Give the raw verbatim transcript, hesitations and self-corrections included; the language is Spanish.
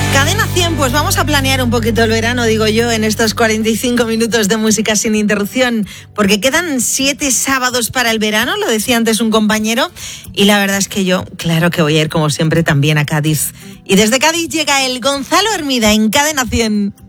Cadena cien, pues vamos a planear un poquito el verano, digo yo, en estos cuarenta y cinco minutos de música sin interrupción, porque quedan siete sábados para el verano, lo decía antes un compañero, y la verdad es que yo, claro que voy a ir como siempre también a Cádiz. Y desde Cádiz llega el Gonzalo Hermida en Cadena cien.